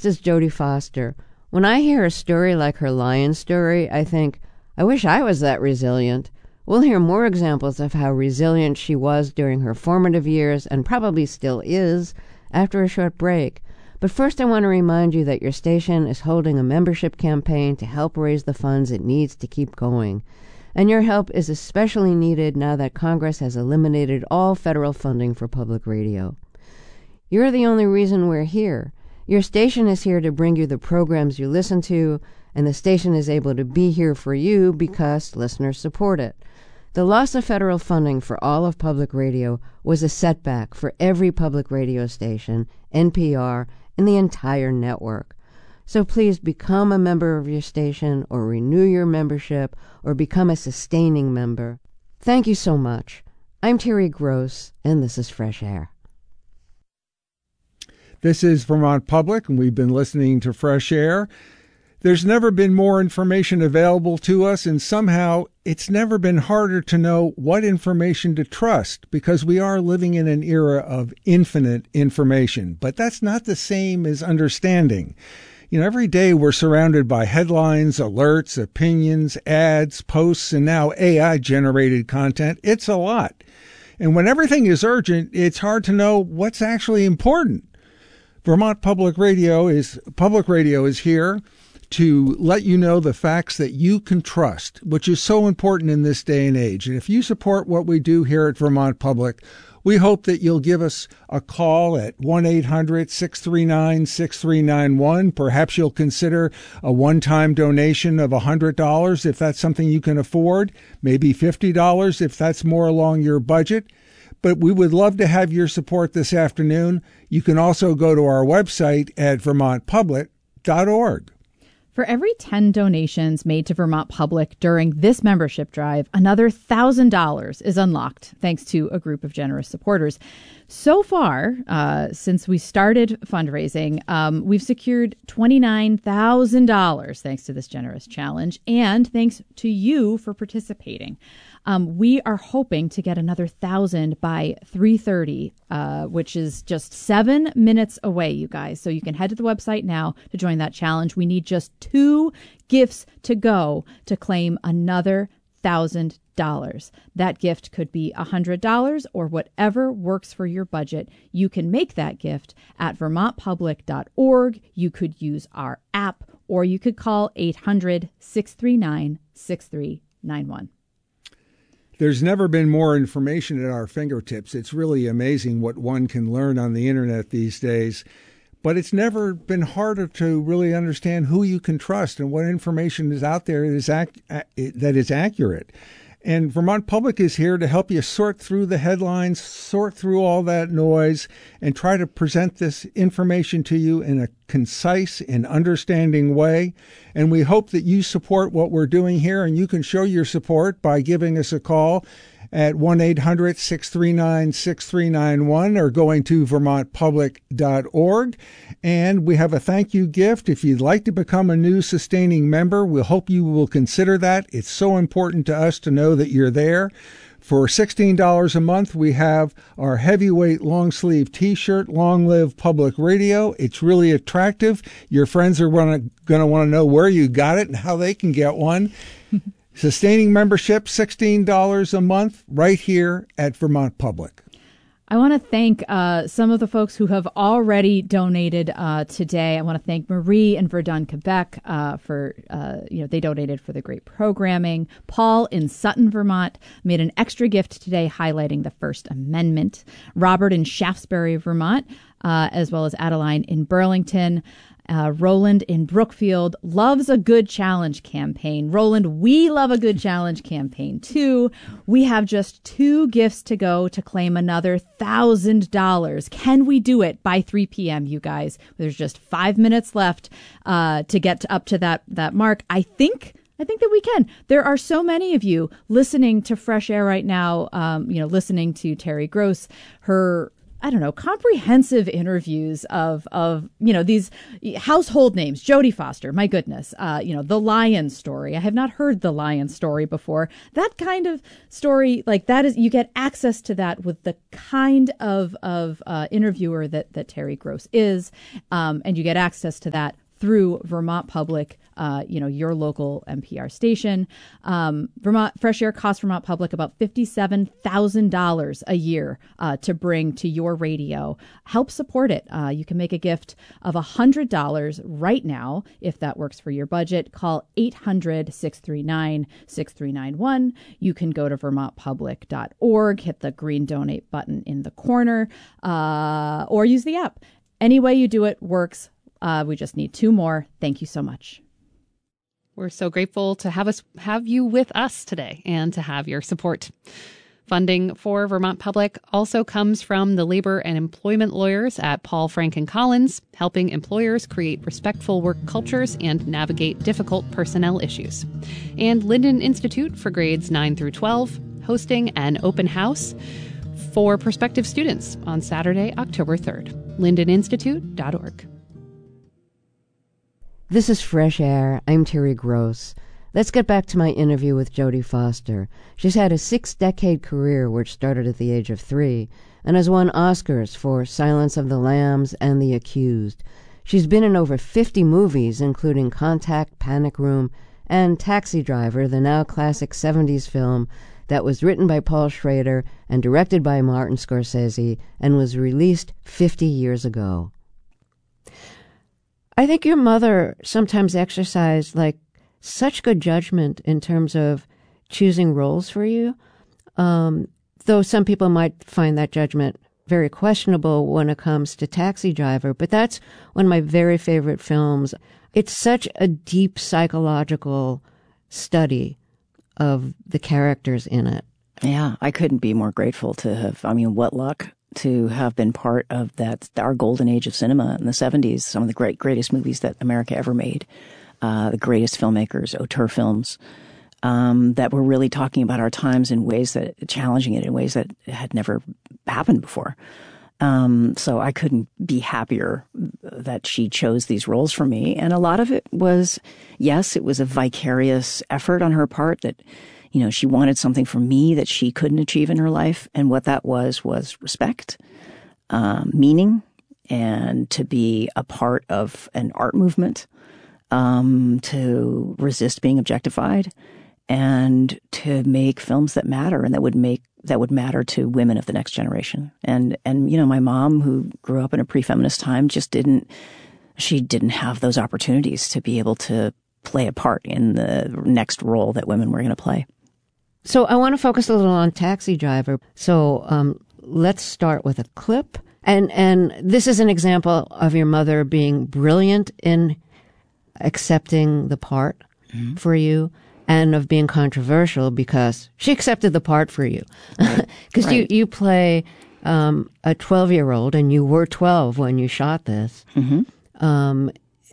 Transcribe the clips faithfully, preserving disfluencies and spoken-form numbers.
is Jodie Foster. When I hear a story like her lion story, I think, I wish I was that resilient. We'll hear more examples of how resilient she was during her formative years, and probably still is, after a short break. But first I want to remind you that your station is holding a membership campaign to help raise the funds it needs to keep going. And your help is especially needed now that Congress has eliminated all federal funding for public radio. You're the only reason we're here. Your station is here to bring you the programs you listen to, and the station is able to be here for you because listeners support it. The loss of federal funding for all of public radio was a setback for every public radio station, N P R, and the entire network. So please become a member of your station, or renew your membership, or become a sustaining member. Thank you so much. I'm Terry Gross, and this is Fresh Air. This is Vermont Public, and we've been listening to Fresh Air. There's never been more information available to us, and somehow it's never been harder to know what information to trust, because we are living in an era of infinite information. But that's not the same as understanding. You know, every day we're surrounded by headlines, alerts, opinions, ads, posts, and now A I-generated content. It's a lot. And when everything is urgent, it's hard to know what's actually important. Vermont Public Radio is Public Radio is here to let you know the facts that you can trust, which is so important in this day and age. And if you support what we do here at Vermont Public, we hope that you'll give us a call at one eight hundred, six three nine, six three nine one. Perhaps you'll consider a one-time donation of one hundred dollars if that's something you can afford, maybe fifty dollars if that's more along your budget. But we would love to have your support this afternoon. You can also go to our website at vermont public dot org. For every ten donations made to Vermont Public during this membership drive, another one thousand dollars is unlocked thanks to a group of generous supporters. So far, uh, since we started fundraising, um, we've secured twenty-nine thousand dollars thanks to this generous challenge, and thanks to you for participating. Um, we are hoping to get another thousand by three thirty, uh, which is just seven minutes away, you guys. So you can head to the website now to join that challenge. We need just two gifts to go to claim another thousand dollars. That gift could be a hundred dollars or whatever works for your budget. You can make that gift at vermont public dot org. You could use our app, or you could call eight hundred, six three nine, six three nine one. There's never been more information at our fingertips. It's really amazing what one can learn on the internet these days. But it's never been harder to really understand who you can trust and what information is out there that is, ac- that is accurate. And Vermont Public is here to help you sort through the headlines, sort through all that noise, and try to present this information to you in a concise and understanding way. And we hope that you support what we're doing here, and you can show your support by giving us a call at one eight hundred, six three nine, six three nine one or going to vermont public dot org. And we have a thank you gift. If you'd like to become a new sustaining member, we hope you will consider that. It's so important to us to know that you're there. For sixteen dollars a month, we have our heavyweight long sleeve T-shirt, Long Live Public Radio. It's really attractive. Your friends are going to want to know where you got it and how they can get one. Sustaining membership, sixteen dollars a month, right here at Vermont Public. I want to thank uh, some of the folks who have already donated uh, today. I want to thank Marie in Verdun, Quebec, uh, for, uh, you know, they donated for the great programming. Paul in Sutton, Vermont, made an extra gift today highlighting the First Amendment. Robert in Shaftesbury, Vermont, uh, as well as Adeline in Burlington. Uh, Roland in Brookfield loves a good challenge campaign. Roland, we love a good challenge campaign too. We have just two gifts to go to claim another thousand dollars. Can we do it by three p.m., you guys? There's just five minutes left uh, to get to, up to that, that mark. I think I think that we can. There are so many of you listening to Fresh Air right now, um, you know, listening to Terry Gross. Her I don't know, comprehensive interviews of, of, you know, these household names. Jodie Foster, my goodness. Uh, you know, The Lion Story. I have not heard The Lion Story before. That kind of story, like that is, you get access to that with the kind of, of uh, interviewer that, that Terry Gross is. Um, and you get access to that through Vermont Public, uh, you know, your local N P R station. Um, Vermont Fresh Air costs Vermont Public about fifty-seven thousand dollars a year uh, to bring to your radio. Help support it. Uh, you can make a gift of one hundred dollars right now if that works for your budget. Call eight hundred, six three nine, six three nine one. You can go to vermont public dot org, hit the green donate button in the corner, uh, or use the app. Any way you do it works. Uh, we just need two more. Thank you so much. We're so grateful to have us have you with us today and to have your support. Funding for Vermont Public also comes from the labor and employment lawyers at Paul, Frank and Collins, helping employers create respectful work cultures and navigate difficult personnel issues. And Linden Institute for grades nine through twelve, hosting an open house for prospective students on Saturday, October third. linden institute dot org. This is Fresh Air. I'm Terry Gross. Let's get back to my interview with Jodie Foster. She's had a six-decade career which started at the age of three and has won Oscars for Silence of the Lambs and The Accused. She's been in over fifty movies, including Contact, Panic Room, and Taxi Driver, the now classic seventies film that was written by Paul Schrader and directed by Martin Scorsese and was released fifty years ago. I think your mother sometimes exercised like such good judgment in terms of choosing roles for you, um, though some people might find that judgment very questionable when it comes to Taxi Driver. But that's one of my very favorite films. It's such a deep psychological study of the characters in it. Yeah, I couldn't be more grateful to have, I mean, what luck to have been part of that, our golden age of cinema in the seventies, some of the great, greatest movies that America ever made, uh, the greatest filmmakers, auteur films, um, that were really talking about our times in ways that, challenging it in ways that had never happened before. Um, so I couldn't be happier that she chose these roles for me. And a lot of it was, yes, it was a vicarious effort on her part that, you know, she wanted something from me that she couldn't achieve in her life. And what that was, was respect, um, meaning, and to be a part of an art movement, um, to resist being objectified, and to make films that matter and that would make, that would matter to women of the next generation. And, and, you know, my mom, who grew up in a pre-feminist time, just didn't, she didn't have those opportunities to be able to play a part in the next role that women were going to play. So I want to focus a little on Taxi Driver. So um, let's start with a clip. And and this is an example of your mother being brilliant in accepting the part mm-hmm. for you, and of being controversial because she accepted the part for you. Because right. right. you, you play um, a twelve-year-old, and you were twelve when you shot this. Mm-hmm. Um,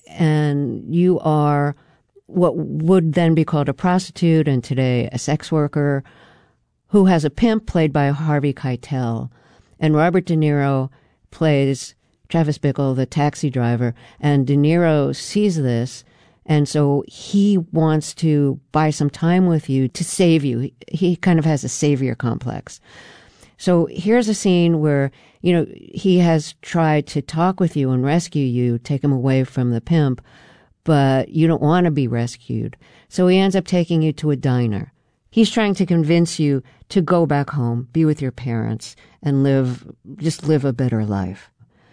and you are what would then be called a prostitute, and today a sex worker, who has a pimp played by Harvey Keitel. And Robert De Niro plays Travis Bickle, the taxi driver. And De Niro sees this, and so he wants to buy some time with you to save you. He, he kind of has a savior complex. So here's a scene where, you know, he has tried to talk with you and rescue you, take him away from the pimp, but you don't want to be rescued. So he ends up taking you to a diner. He's trying to convince you to go back home, be with your parents, and live, just live a better life.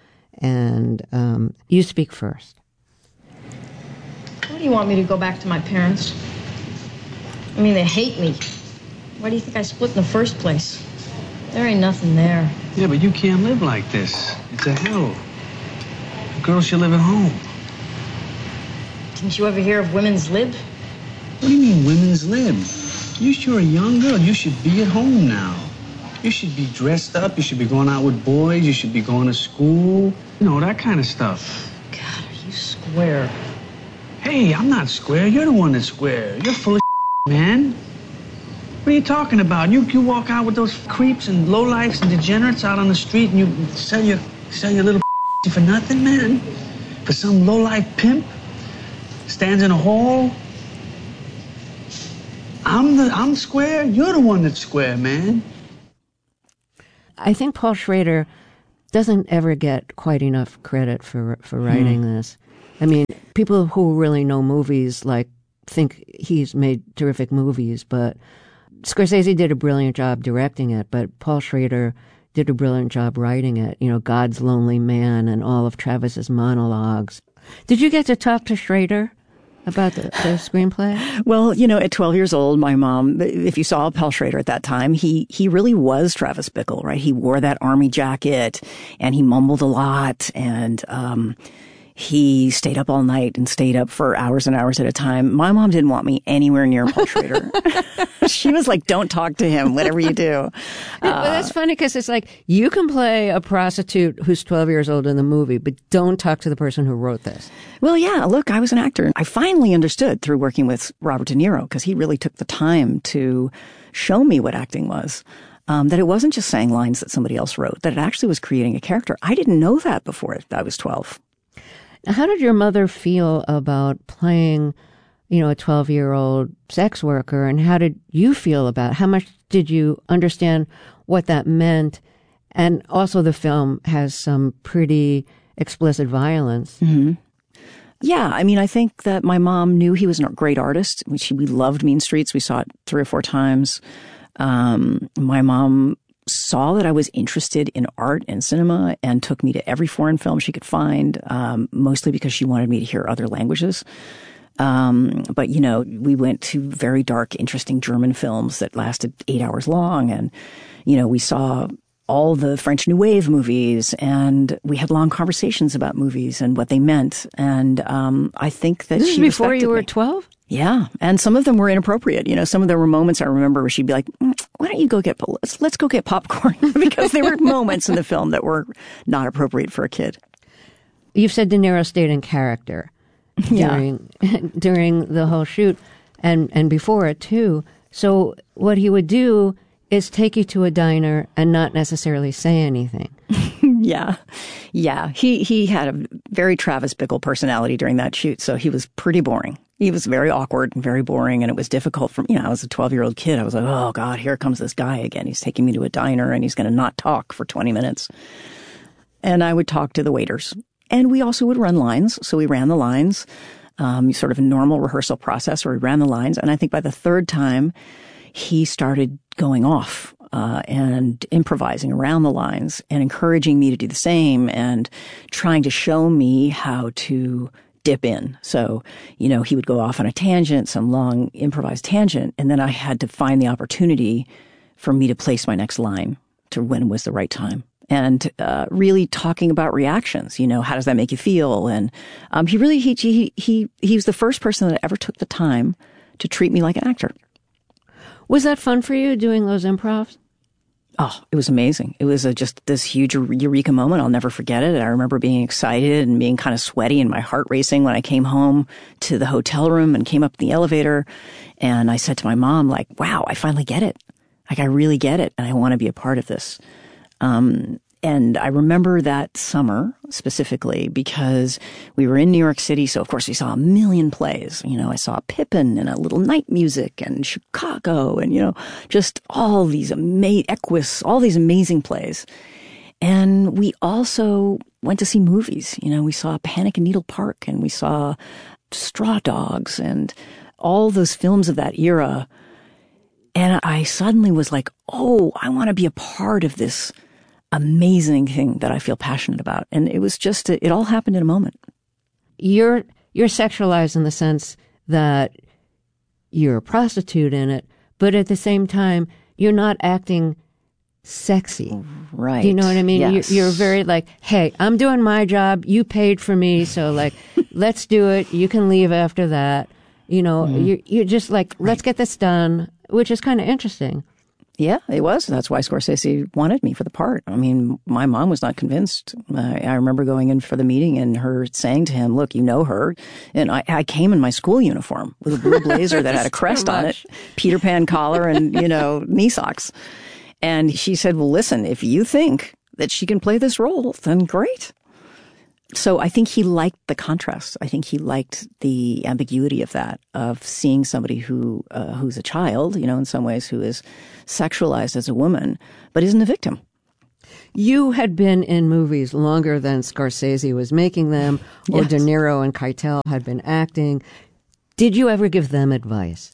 And um, you speak first. Why do you want me to go back to my parents? I mean, they hate me. Why do you think I split in the first place? There ain't nothing there. Yeah, but you can't live like this. It's a hell. Girls should live at home. Didn't you ever hear of women's lib? What do you mean, women's lib? You sure a young girl. You should be at home now. You should be dressed up. You should be going out with boys. You should be going to school. You know, that kind of stuff. God, are you square? Hey, I'm not square. You're the one that's square. You're full of man. What are you talking about? You you walk out with those creeps and lowlifes and degenerates out on the street and you sell your sell your little for nothing, man? For some lowlife pimp? Stands in a hall? I'm the I'm square, you're the one that's square, man. I think Paul Schrader doesn't ever get quite enough credit for for writing hmm. this. I mean, people who really know movies like think he's made terrific movies, but Scorsese did a brilliant job directing it, but Paul Schrader did a brilliant job writing it. You know, God's Lonely Man and all of Travis's monologues. Did you get to talk to Schrader about the, the screenplay? Well, you know, at twelve years old, my mom, if you saw Paul Schrader at that time, he, he really was Travis Bickle, right? He wore that army jacket and he mumbled a lot and, um, he stayed up all night and stayed up for hours and hours at a time. My mom didn't want me anywhere near Paul Schrader. She was like, don't talk to him, whatever you do. Uh, well, that's funny because it's like you can play a prostitute who's twelve years old in the movie, but don't talk to the person who wrote this. Well, yeah, look, I was an actor. I finally understood through working with Robert De Niro because he really took the time to show me what acting was. Um, that it wasn't just saying lines that somebody else wrote, that it actually was creating a character. I didn't know that before I was twelve. How did your mother feel about playing, you know, a twelve-year-old sex worker, and how did you feel about it? How much did you understand what that meant? And also the film has some pretty explicit violence. Mm-hmm. Yeah, I mean, I think that my mom knew he was a great artist. We, she, we loved Mean Streets. We saw it three or four times. Um, my mom saw that I was interested in art and cinema and took me to every foreign film she could find, um, mostly because she wanted me to hear other languages. Um, but, you know, we went to very dark, interesting German films that lasted eight hours long. And, you know, we saw all the French New Wave movies and we had long conversations about movies and what they meant. And um, I think that this she is before you were me. twelve? Yeah. And some of them were inappropriate. You know, some of them were moments I remember where she'd be like, mm, why don't you go get, let's, let's go get popcorn because there were moments in the film that were not appropriate for a kid. You've said De Niro stayed in character during, yeah. during the whole shoot and, and before it too. So what he would do is take you to a diner and not necessarily say anything. Yeah. Yeah. He, he had a very Travis Bickle personality during that shoot. So he was pretty boring. He was very awkward and very boring. And it was difficult for, you know, I was a twelve year old kid. I was like, oh God, here comes this guy again. He's taking me to a diner and he's going to not talk for twenty minutes. And I would talk to the waiters and we also would run lines. So we ran the lines, um, sort of a normal rehearsal process where we ran the lines. And I think by the third time he started going off. Uh, and improvising around the lines and encouraging me to do the same and trying to show me how to dip in. So, you know, he would go off on a tangent, some long improvised tangent, and then I had to find the opportunity for me to place my next line to when was the right time. And uh, really talking about reactions, you know, how does that make you feel? And um, he really, he, he, he, he was the first person that ever took the time to treat me like an actor. Was that fun for you, doing those improvs? Oh, it was amazing. It was a, just this huge eureka moment. I'll never forget it. I remember being excited and being kind of sweaty and my heart racing when I came home to the hotel room and came up in the elevator. And I said to my mom, like, wow, I finally get it. Like, I really get it. And I want to be a part of this. Um, and I remember that summer specifically because we were in New York City. So, of course, we saw a million plays. You know, I saw Pippin and A Little Night Music and Chicago and, you know, just all these amazing, Equus, all these amazing plays. And we also went to see movies. You know, we saw Panic in Needle Park and we saw Straw Dogs and all those films of that era. And I suddenly was like, oh, I want to be a part of this amazing thing that I feel passionate about. And it was just, it all happened in a moment. You're, you're sexualized in the sense that you're a prostitute in it, but at the same time, you're not acting sexy. Right. Do you know what I mean? Yes. You're, you're very like, hey, I'm doing my job. You paid for me. So like, let's do it. You can leave after that. You know, mm. you're, you're just like, let's get this done, which is kind of interesting. Yeah, it was. That's why Scorsese wanted me for the part. I mean, my mom was not convinced. I, I remember going in for the meeting and her saying to him, look, you know her. And I, I came in my school uniform with a blue blazer that had a crest on it, Peter Pan collar and, you know, knee socks. And she said, well, listen, if you think that she can play this role, then great. So I think he liked the contrast. I think he liked the ambiguity of that, of seeing somebody who uh, who's a child, you know, in some ways, who is sexualized as a woman, but isn't a victim. You had been in movies longer than Scorsese was making them, or yes. De Niro and Keitel had been acting. Did you ever give them advice?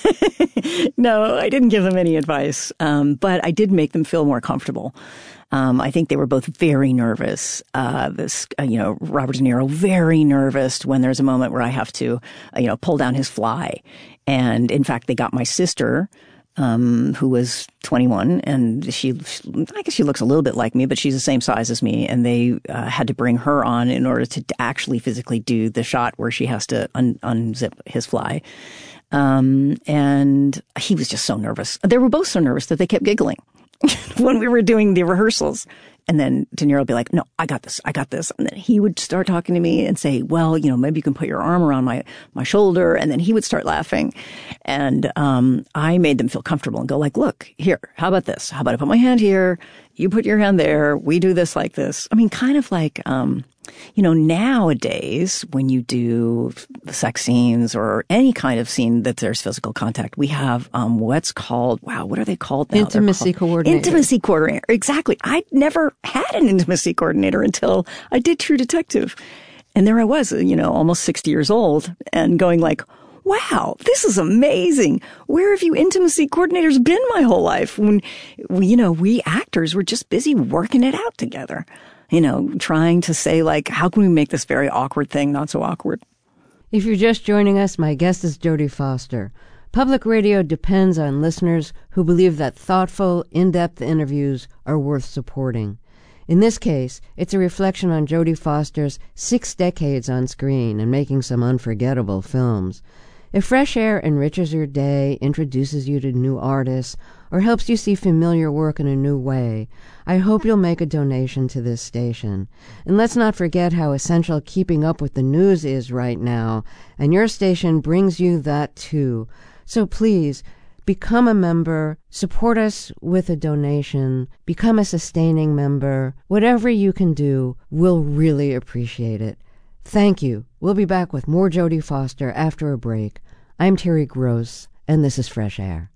No, I didn't give them any advice, um, but I did make them feel more comfortable. Um, I think they were both very nervous. Uh, this, uh, you know, Robert De Niro, very nervous when there's a moment where I have to, uh, you know, pull down his fly. And in fact, they got my sister, um, who was twenty-one, and she, I guess she looks a little bit like me, but she's the same size as me. And they uh, had to bring her on in order to actually physically do the shot where she has to un- unzip his fly. Um, and he was just so nervous. They were both so nervous that they kept giggling when we were doing the rehearsals. And then De Niro would be like, no, I got this. I got this. And then he would start talking to me and say, well, you know, maybe you can put your arm around my, my shoulder. And then he would start laughing. And, um, I made them feel comfortable and go like, look, here, how about this? How about I put my hand here? You put your hand there. We do this like this. I mean, kind of like, um, you know, nowadays, when you do sex scenes or any kind of scene that there's physical contact, we have um, what's called, wow, what are they called now? Intimacy called, coordinator. Intimacy coordinator. Exactly. I never had an intimacy coordinator until I did True Detective. And there I was, you know, almost sixty years old and going like, wow, this is amazing. Where have you intimacy coordinators been my whole life? When, we, you know, we actors were just busy working it out together. You know, trying to say, like, how can we make this very awkward thing not so awkward? If you're just joining us, my guest is Jodie Foster. Public radio depends on listeners who believe that thoughtful, in-depth interviews are worth supporting. In this case, it's a reflection on Jodie Foster's six decades on screen and making some unforgettable films. If Fresh Air enriches your day, introduces you to new artists, or helps you see familiar work in a new way, I hope you'll make a donation to this station. And let's not forget how essential keeping up with the news is right now, and your station brings you that too. So please, become a member, support us with a donation, become a sustaining member. Whatever you can do, we'll really appreciate it. Thank you. We'll be back with more Jodie Foster after a break. I'm Terry Gross, and this is Fresh Air.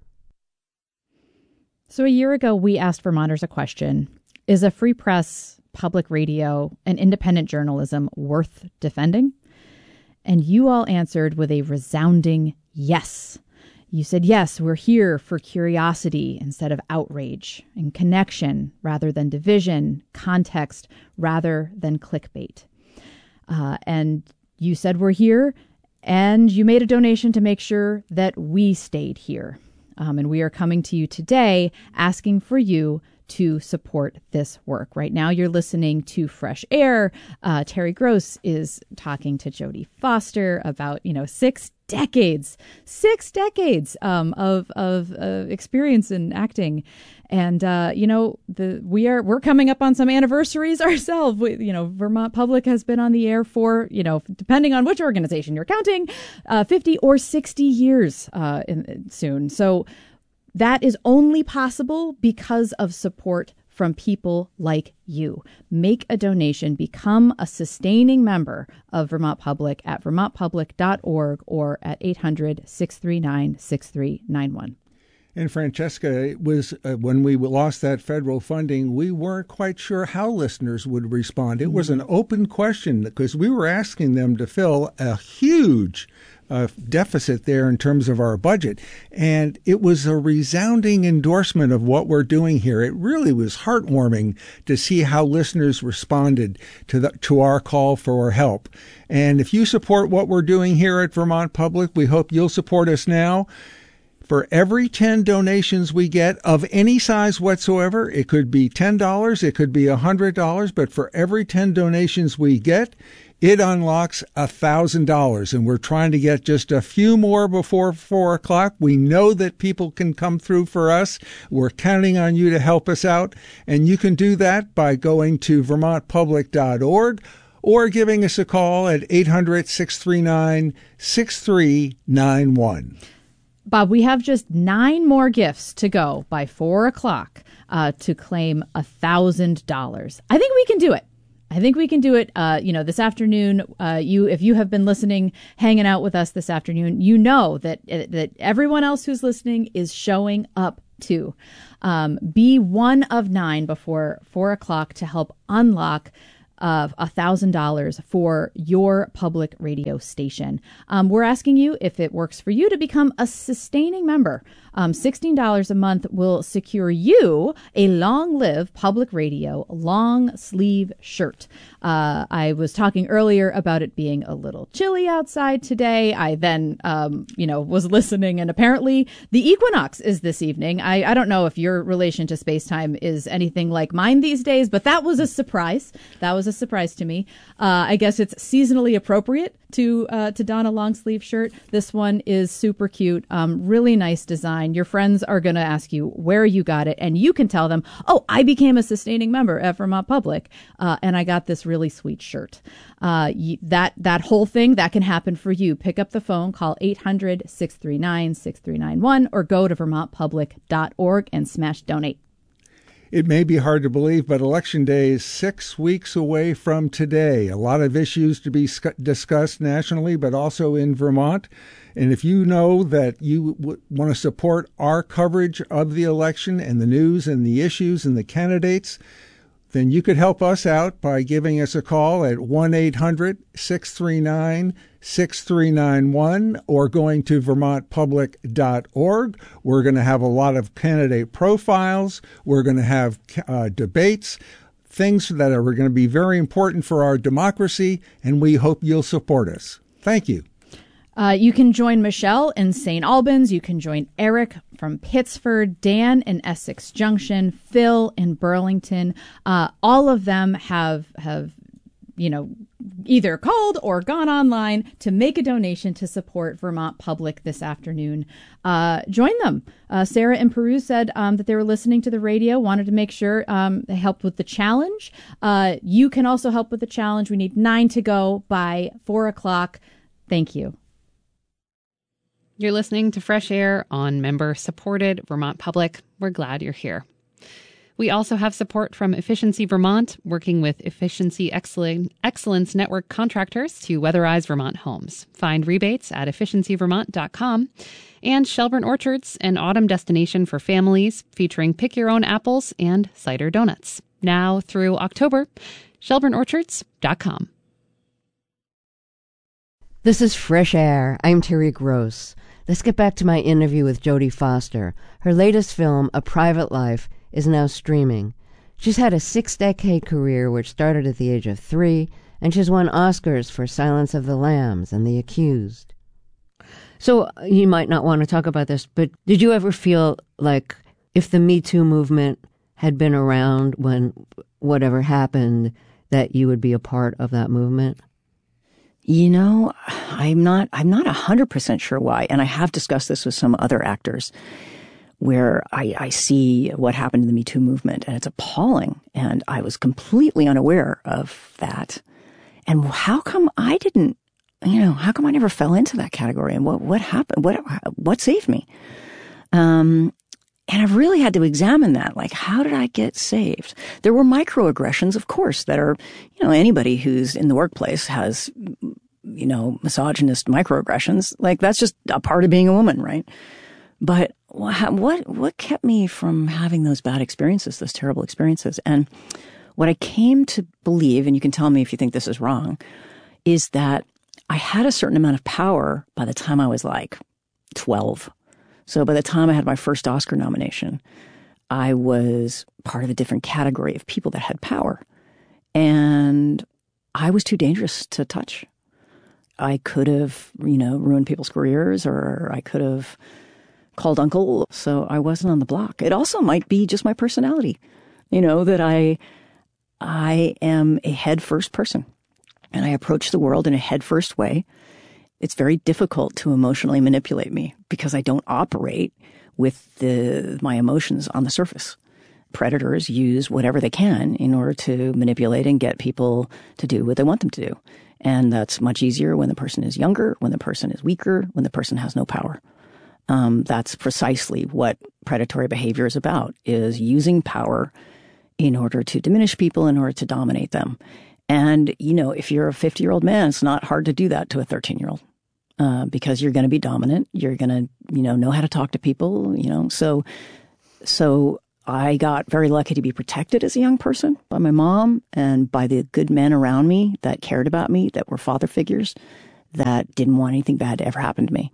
So a year ago, we asked Vermonters a question. Is a free press, public radio, and independent journalism worth defending? And you all answered with a resounding yes. You said, yes, we're here for curiosity instead of outrage, and connection rather than division, context rather than clickbait. Uh, and you said we're here, and you made a donation to make sure that we stayed here. Um, and we are coming to you today asking for you to support this work. Right now, you're listening to Fresh Air. Uh, Terry Gross is talking to Jodie Foster about, you know, six decades, six decades um, of of uh, experience in acting. And, uh, you know, the we are we're coming up on some anniversaries ourselves. We, you know, Vermont Public has been on the air for, you know, depending on which organization you're counting, uh, fifty or sixty years uh, in, soon. So that is only possible because of support from people like you. Make a donation. Become a sustaining member of Vermont Public at vermont public dot org or at eight hundred, six three nine, six three nine one. And Francesca, it was uh, when we lost that federal funding, we weren't quite sure how listeners would respond. It was an open question because we were asking them to fill a huge uh, deficit there in terms of our budget. And it was a resounding endorsement of what we're doing here. It really was heartwarming to see how listeners responded to the, to our call for help. And if you support what we're doing here at Vermont Public, we hope you'll support us now. For every ten donations we get of any size whatsoever, it could be ten dollars, it could be one hundred dollars, but for every ten donations we get, it unlocks one thousand dollars. And we're trying to get just a few more before four o'clock. We know that people can come through for us. We're counting on you to help us out. And you can do that by going to vermont public dot org or giving us a call at eight hundred, six three nine, six three nine one. Bob, we have just nine more gifts to go by four o'clock uh, to claim one thousand dollars. I think we can do it. I think we can do it. Uh, you know, this afternoon, uh, you if you have been listening, hanging out with us this afternoon, you know that that everyone else who's listening is showing up too. Um, be one of nine before four o'clock to help unlock of one thousand dollars for your public radio station. Um, we're asking you if it works for you to become a sustaining member. Um, sixteen dollars a month will secure you a Long Live Public Radio long sleeve shirt. Uh, I was talking earlier about it being a little chilly outside today. I then, um, you know, was listening, and apparently the equinox is this evening. I, I don't know if your relation to space-time is anything like mine these days, but that was a surprise. That was a surprise to me. Uh, I guess it's seasonally appropriate to uh, to don a long sleeve shirt. This one is super cute, um, really nice design. Your friends are going to ask you where you got it, and you can tell them, oh, I became a sustaining member at Vermont Public, uh, and I got this really sweet shirt. Uh, that that whole thing, that can happen for you. Pick up the phone, call eight hundred, six three nine, six three nine one, or go to vermont public dot org and smash donate. It may be hard to believe, but Election Day is six weeks away from today. A lot of issues to be sc- discussed nationally, but also in Vermont. And if you know that you w- want to support our coverage of the election and the news and the issues and the candidates, then you could help us out by giving us a call at one eight hundred, six three nine, six three nine one or going to vermont public dot org. We're going to have a lot of candidate profiles. We're going to have uh, debates, things that are going to be very important for our democracy, and we hope you'll support us. Thank you. Uh, you can join Michelle in Saint Albans. You can join Eric from Pittsford, Dan in Essex Junction, Phil in Burlington. Uh, all of them have have, you know, either called or gone online to make a donation to support Vermont Public this afternoon. Uh, join them. Uh, Sarah in Peru said um, that they were listening to the radio, wanted to make sure um, they helped with the challenge. Uh, you can also help with the challenge. We need nine to go by four o'clock. Thank you. You're listening to Fresh Air on member-supported Vermont Public. We're glad you're here. We also have support from Efficiency Vermont, working with Efficiency Excellence Network contractors to weatherize Vermont homes. Find rebates at efficiency vermont dot com. And Shelburne Orchards, an autumn destination for families, featuring pick-your-own apples and cider donuts. Now through October, shelburne orchards dot com. This is Fresh Air. I'm Terry Gross. Let's get back to my interview with Jodie Foster. Her latest film, A Private Life, is now streaming. She's had a six-decade career which started at the age of three, and she's won Oscars for Silence of the Lambs and The Accused. So you might not want to talk about this, but did you ever feel like if the Me Too movement had been around when whatever happened, that you would be a part of that movement? You know, I'm not, I'm not a hundred percent sure why. And I have discussed this with some other actors where I, I see what happened in the Me Too movement, and it's appalling. And I was completely unaware of that. And how come I didn't, you know, how come I never fell into that category? And what, what happened? What, what saved me? Um, And I've really had to examine that. Like, how did I get saved? There were microaggressions, of course, that are, you know, anybody who's in the workplace has, you know, misogynist microaggressions. Like, that's just a part of being a woman, right? But what, what kept me from having those bad experiences, those terrible experiences? And what I came to believe, and you can tell me if you think this is wrong, is that I had a certain amount of power by the time I was like twelve. So by the time I had my first Oscar nomination, I was part of a different category of people that had power. And I was too dangerous to touch. I could have, you know, ruined people's careers, or I could have called uncle, so I wasn't on the block. It also might be just my personality, you know, that I, I am a head first person and I approach the world in a head first way. It's very difficult to emotionally manipulate me because I don't operate with the, my emotions on the surface. Predators use whatever they can in order to manipulate and get people to do what they want them to do. And that's much easier when the person is younger, when the person is weaker, when the person has no power. Um, that's precisely what predatory behavior is about, is using power in order to diminish people, in order to dominate them. And, you know, if you're a fifty-year-old man, it's not hard to do that to a thirteen-year-old uh, because you're going to be dominant. You're going to, you know, know how to talk to people, you know. So, so I got very lucky to be protected as a young person by my mom and by the good men around me that cared about me, that were father figures, that didn't want anything bad to ever happen to me.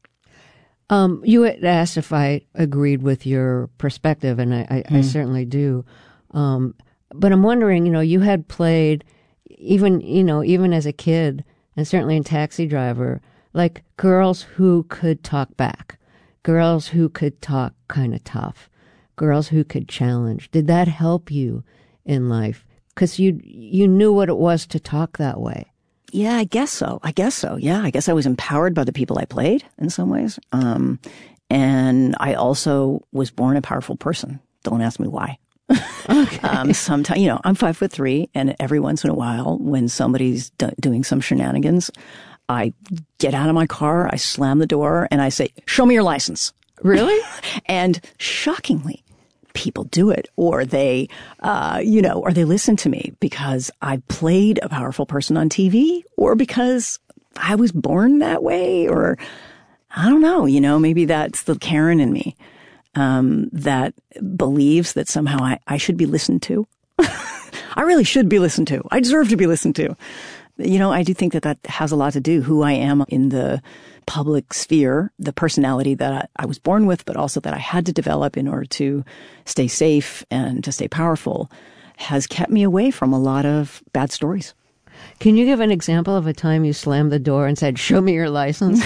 Um, you had asked if I agreed with your perspective, and I, I, mm. I certainly do. Um, but I'm wondering, you know, you had played, even, you know, even as a kid, and certainly in Taxi Driver, like girls who could talk back, girls who could talk kind of tough, girls who could challenge. Did that help you in life? Because you you knew what it was to talk that way. Yeah, I guess so. I guess so. Yeah, I guess I was empowered by the people I played in some ways. Um, and I also was born a powerful person. Don't ask me why. Okay. um, sometimes, you know, I'm five foot three, and every once in a while, when somebody's do- doing some shenanigans, I get out of my car, I slam the door, and I say, "Show me your license." Really? And shockingly, people do it, or they, uh, you know, or they listen to me because I played a powerful person on T V, or because I was born that way, or I don't know, you know, maybe that's the Karen in me, um, that believes that somehow I, I should be listened to. I really should be listened to. I deserve to be listened to. You know, I do think that that has a lot to do who I am in the public sphere, the personality that I was born with, but also that I had to develop in order to stay safe and to stay powerful, has kept me away from a lot of bad stories. Can you give an example of a time you slammed the door and said, "Show me your license"?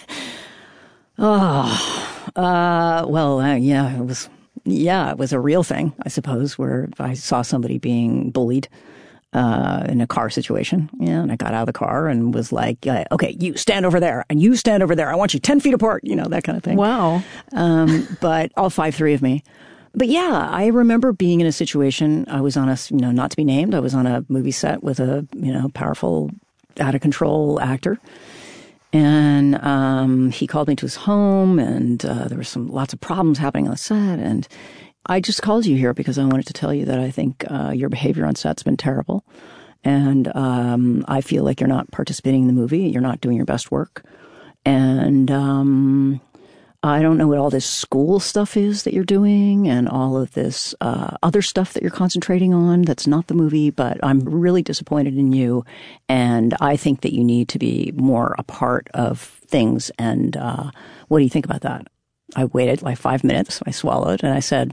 oh, uh, well, uh, yeah, it was, yeah, it was a real thing, I suppose, where I saw somebody being bullied uh, in a car situation. Yeah. And I got out of the car and was like, uh, okay, you stand over there and you stand over there. I want you ten feet apart, you know, that kind of thing. Wow. Um, but all five, three of me. But yeah, I remember being in a situation, I was on a, you know, not to be named, I was on a movie set with a, you know, powerful, out of control actor. And um, he called me to his home, and uh, there were some lots of problems happening on the set. And I just called you here because I wanted to tell you that I think uh, your behavior on set's been terrible. And um, I feel like you're not participating in the movie. You're not doing your best work. And um, I don't know what all this school stuff is that you're doing and all of this uh, other stuff that you're concentrating on that's not the movie, but I'm really disappointed in you. And I think that you need to be more a part of things. And uh, what do you think about that? I waited like five minutes. I swallowed and I said,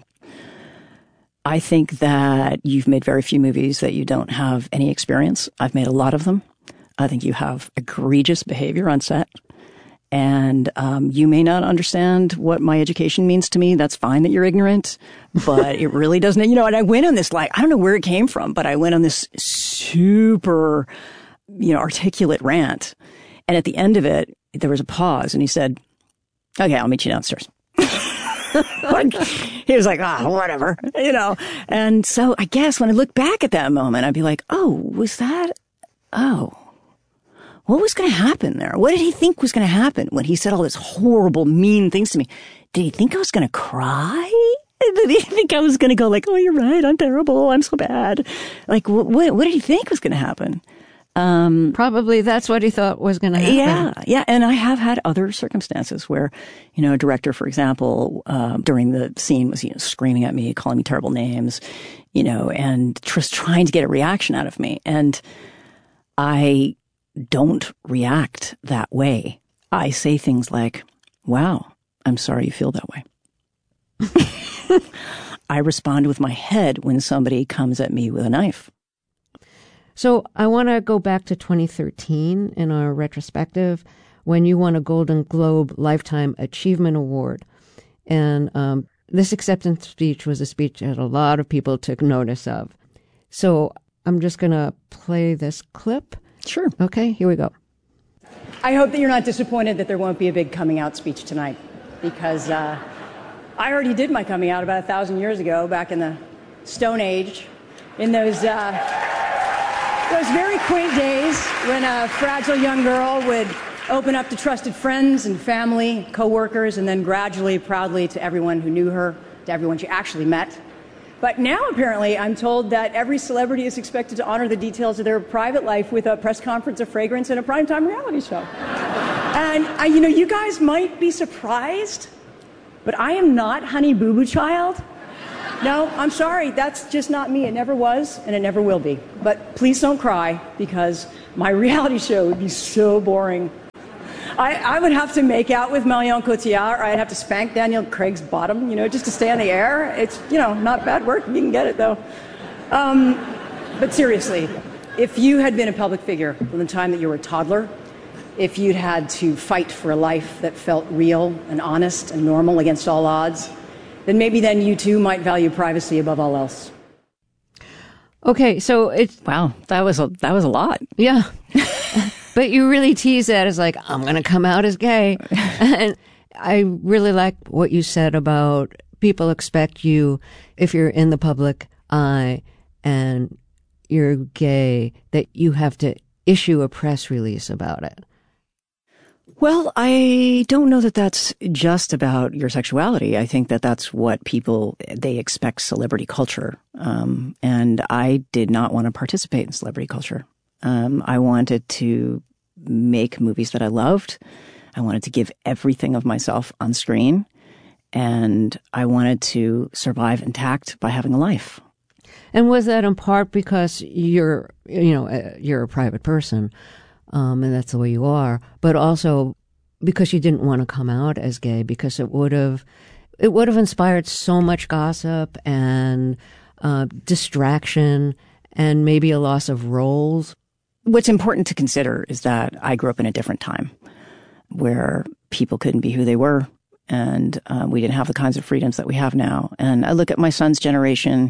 I think that you've made very few movies that you don't have any experience. I've made a lot of them. I think you have egregious behavior on set. And um, you may not understand what my education means to me. That's fine that you're ignorant, but it really doesn't. You know, and I went on this, like, I don't know where it came from, but I went on this super, you know, articulate rant. And at the end of it, there was a pause and he said, okay, I'll meet you downstairs. Like, he was like, ah, oh, whatever, you know. And so I guess when I look back at that moment, I'd be like, oh, was that, oh. What was going to happen there? What did he think was going to happen when he said all this horrible, mean things to me? Did he think I was going to cry? Did he think I was going to go like, oh, you're right, I'm terrible, I'm so bad? Like, what, what, what did he think was going to happen? Um, Probably that's what he thought was going to happen. Yeah, yeah. And I have had other circumstances where, you know, a director, for example, um, during the scene was, you know, screaming at me, calling me terrible names, you know, and just trying to get a reaction out of me. And I don't react that way. I say things like, wow, I'm sorry you feel that way. I respond with my head when somebody comes at me with a knife. So I want to go back to twenty thirteen in our retrospective when you won a Golden Globe Lifetime Achievement Award. And um, this acceptance speech was a speech that a lot of people took notice of. So I'm just going to play this clip. Sure. Okay, here we go. I hope that you're not disappointed that there won't be a big coming out speech tonight, because uh, I already did my coming out about a thousand years ago, back in the Stone Age, in those uh, those very quaint days when a fragile young girl would open up to trusted friends and family, co-workers, and then gradually, proudly to everyone who knew her, to everyone she actually met. But now, apparently, I'm told that every celebrity is expected to honor the details of their private life with a press conference, a fragrance, and a primetime reality show. And, I, you know, you guys might be surprised, but I am not Honey Boo Boo Child. No, I'm sorry, that's just not me. It never was, and it never will be. But please don't cry, because my reality show would be so boring. I, I would have to make out with Marion Cotillard, or I'd have to spank Daniel Craig's bottom, you know, just to stay on the air. It's, you know, not bad work. You can get it, though. Um, but seriously, if you had been a public figure from the time that you were a toddler, if you'd had to fight for a life that felt real and honest and normal against all odds, then maybe then you, too, might value privacy above all else. Okay, so it's... Wow, that was a, that was a lot. Yeah. But you really tease that as like, I'm going to come out as gay. And I really like what you said about people expect you, if you're in the public eye and you're gay, that you have to issue a press release about it. Well, I don't know that that's just about your sexuality. I think that that's what people, they expect celebrity culture. Um, and I did not want to participate in celebrity culture. Um, I wanted to make movies that I loved. I wanted to give everything of myself on screen. And I wanted to survive intact by having a life. And was that in part because you're, you know, you're a private person, um, and that's the way you are, but also because you didn't want to come out as gay, because it would have, it would have inspired so much gossip and uh, distraction and maybe a loss of roles? What's important to consider is that I grew up in a different time where people couldn't be who they were, and uh, we didn't have the kinds of freedoms that we have now. And I look at my son's generation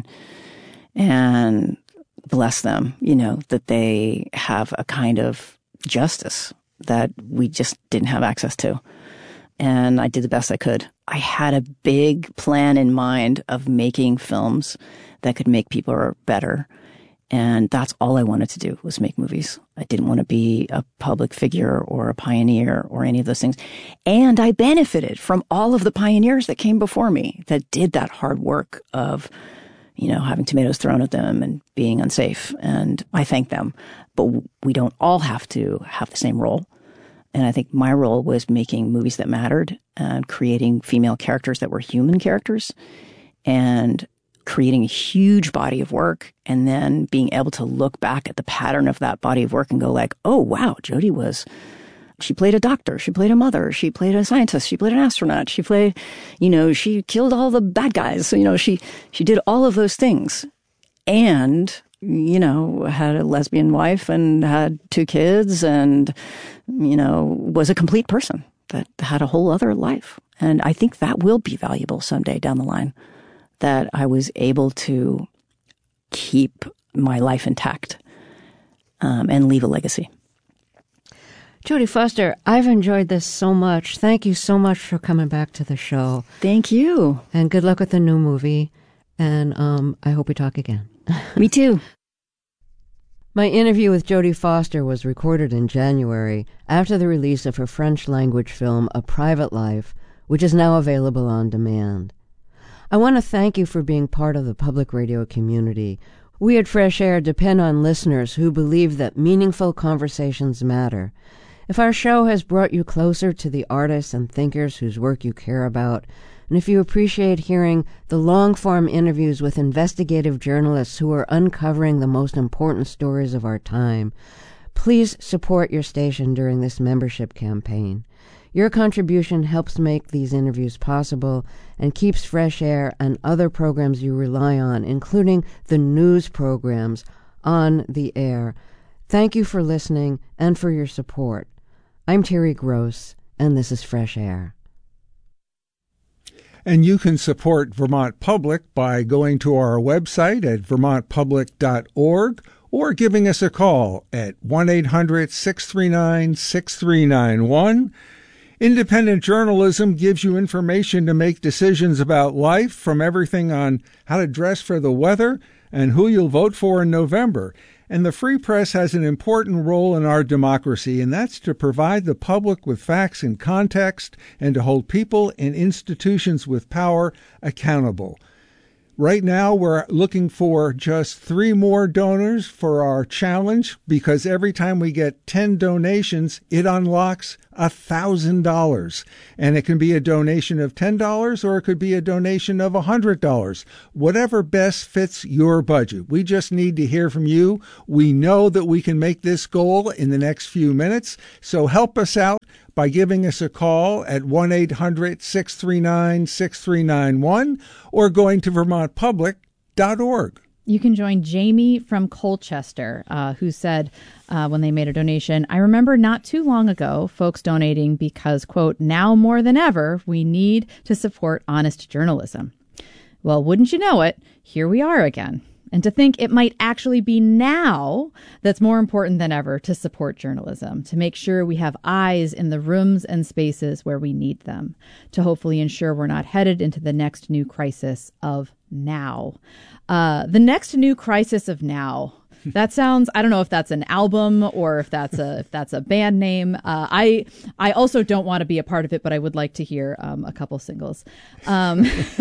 and bless them, you know, that they have a kind of justice that we just didn't have access to. And I did the best I could. I had a big plan in mind of making films that could make people better. And that's all I wanted to do, was make movies. I didn't want to be a public figure or a pioneer or any of those things. And I benefited from all of the pioneers that came before me that did that hard work of, you know, having tomatoes thrown at them and being unsafe. And I thank them. But we don't all have to have the same role. And I think my role was making movies that mattered and creating female characters that were human characters and creating a huge body of work, and then being able to look back at the pattern of that body of work and go like, oh, wow, Jodie was, she played a doctor, she played a mother, she played a scientist, she played an astronaut, she played, you know, she killed all the bad guys. So, you know, she, she did all of those things and, you know, had a lesbian wife and had two kids and, you know, was a complete person that had a whole other life. And I think that will be valuable someday down the line, that I was able to keep my life intact um, and leave a legacy. Jodie Foster, I've enjoyed this so much. Thank you so much for coming back to the show. Thank you. And good luck with the new movie. And um, I hope we talk again. Me too. My interview with Jodie Foster was recorded in January after the release of her French-language film, A Private Life, which is now available on demand. I want to thank you for being part of the public radio community. We at Fresh Air depend on listeners who believe that meaningful conversations matter. If our show has brought you closer to the artists and thinkers whose work you care about, and if you appreciate hearing the long-form interviews with investigative journalists who are uncovering the most important stories of our time, please support your station during this membership campaign. Your contribution helps make these interviews possible and keeps Fresh Air and other programs you rely on, including the news programs, on the air. Thank you for listening and for your support. I'm Terry Gross, and this is Fresh Air. And you can support Vermont Public by going to our website at vermont public dot org or giving us a call at one eight hundred six three nine six three nine one. Independent journalism gives you information to make decisions about life, from everything on how to dress for the weather and who you'll vote for in November. And the free press has an important role in our democracy, and that's to provide the public with facts and context and to hold people and institutions with power accountable. Right now, we're looking for just three more donors for our challenge, because every time we get ten donations, it unlocks one thousand dollars. And it can be a donation of ten dollars or it could be a donation of one hundred dollars. Whatever best fits your budget. We just need to hear from you. We know that we can make this goal in the next few minutes, so help us out by giving us a call at one eight hundred six three nine six three nine one or going to vermont public dot org. You can join Jamie from Colchester, uh, who said uh, when they made a donation, I remember not too long ago, folks donating because, quote, now more than ever, we need to support honest journalism. Well, wouldn't you know it, here we are again. And to think it might actually be now that's more important than ever to support journalism, to make sure we have eyes in the rooms and spaces where we need them, to hopefully ensure we're not headed into the next new crisis of now. Uh, the next new crisis of now. That sounds, I don't know if that's an album or if that's a if that's a band name. Uh, I I also don't want to be a part of it, but I would like to hear um, a couple singles. Um,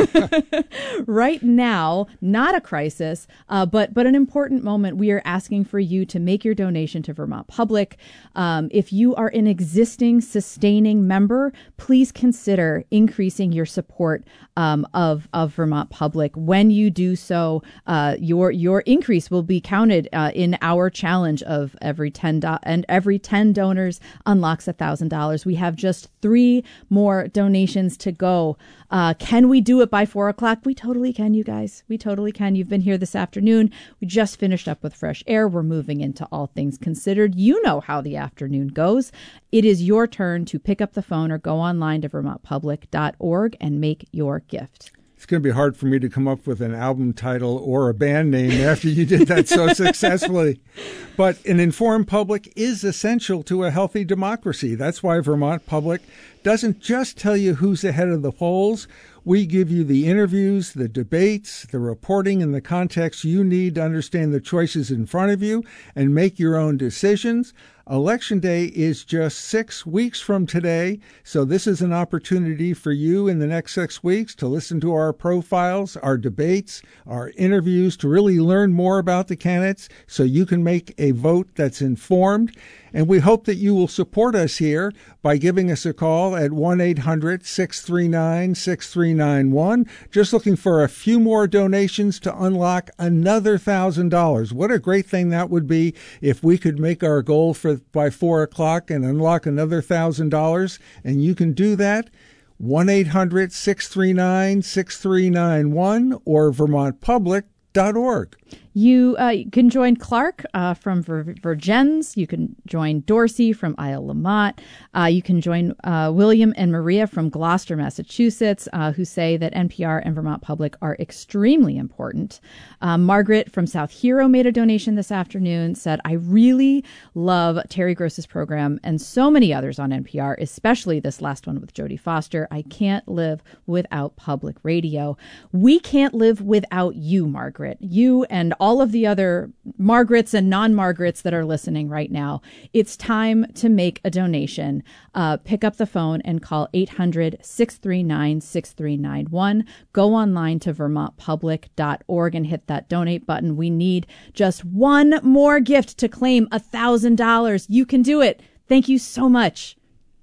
right now, not a crisis, uh, but but an important moment. We are asking for you to make your donation to Vermont Public. Um, if you are an existing sustaining member, please consider increasing your support um, of of Vermont Public. When you do so, uh, your your increase will be counted Uh, in our challenge of every ten do- and every ten donors unlocks a thousand dollars. We have just three more donations to go. Uh, can we do it by four o'clock? We totally can, you guys. We totally can. You've been here this afternoon. We just finished up with Fresh Air. We're moving into All Things Considered. You know how the afternoon goes. It is your turn to pick up the phone or go online to vermont public dot org and make your gift. It's going to be hard for me to come up with an album title or a band name after you did that so successfully. But an informed public is essential to a healthy democracy. That's why Vermont Public doesn't just tell you who's ahead of the polls. We give you the interviews, the debates, the reporting, and the context you need to understand the choices in front of you and make your own decisions. Election Day is just six weeks from today, so this is an opportunity for you in the next six weeks to listen to our profiles, our debates, our interviews, to really learn more about the candidates so you can make a vote that's informed. And we hope that you will support us here by giving us a call at one eight hundred six three nine six three nine one. Just looking for a few more donations to unlock another one thousand dollars. What a great thing that would be if we could make our goal for by four o'clock and unlock another one thousand dollars. And you can do that. one eight hundred six three nine six three nine one or vermont public dot org. You, uh, you can join Clark uh, from Ver- Vergennes. You can join Dorsey from Isle Lamont. Uh, you can join uh, William and Maria from Gloucester, Massachusetts, uh, who say that N P R and Vermont Public are extremely important. Uh, Margaret from South Hero made a donation this afternoon, said, I really love Terry Gross's program and so many others on N P R, especially this last one with Jodie Foster. I can't live without public radio. We can't live without you, Margaret. You and all all of the other Margarets and non-Margarets that are listening right now. It's time to make a donation. Uh, pick up the phone and call eight hundred six three nine six three nine one. Go online to vermont public dot org and hit that donate button. We need just one more gift to claim one thousand dollars. You can do it. Thank you so much.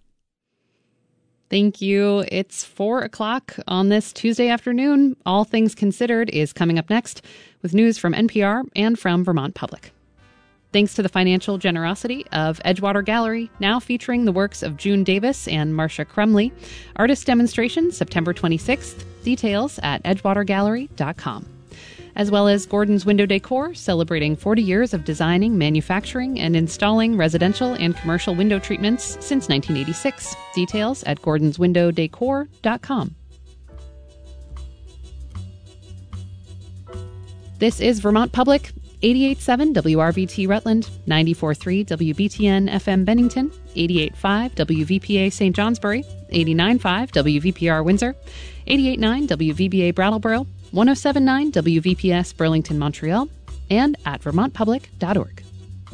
Thank you. It's four o'clock on this Tuesday afternoon. All Things Considered is coming up next with news from N P R and from Vermont Public. Thanks to the financial generosity of Edgewater Gallery, now featuring the works of June Davis and Marcia Crumley. Artist demonstration September twenty-sixth. Details at edgewater gallery dot com. As well as Gordon's Window Decor, celebrating forty years of designing, manufacturing, and installing residential and commercial window treatments since nineteen eighty-six. Details at gordons window decor dot com. This is Vermont Public, eighty-eight point seven W R V T Rutland, ninety-four point three W B T N F M Bennington, eighty-eight point five W V P A Saint Johnsbury, eighty-nine point five W V P R Windsor, eighty-eight point nine W V B A Brattleboro, one oh seven point nine W V P S Burlington, Montreal, and at vermont public dot org.